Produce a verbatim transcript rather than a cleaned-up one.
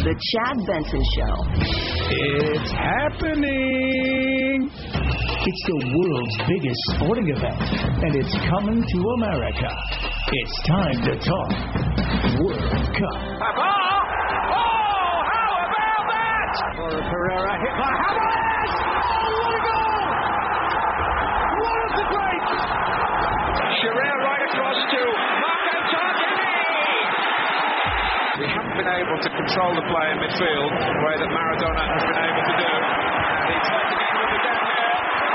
The Chad Benson Show. It's happening! It's the world's biggest sporting event, and it's coming to America. It's time to talk World Cup. Oh, how about that? Pereira hit by Havertz! Oh, what a goal! One of the greats! Shearer right across to Marco Tarquini! We haven't been able to control the play in midfield the way that Maradona has been able to do. And it's